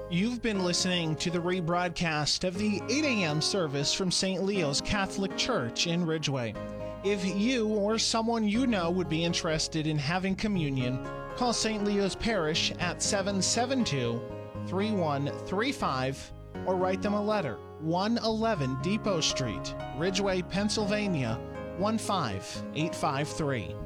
You've been listening to the rebroadcast of the 8 a.m. service from St. Leo's Catholic Church in Ridgeway. If you or someone you know would be interested in having communion, call St. Leo's Parish at 772-3135 or write them a letter, 111 Depot Street, Ridgeway, Pennsylvania, 15853.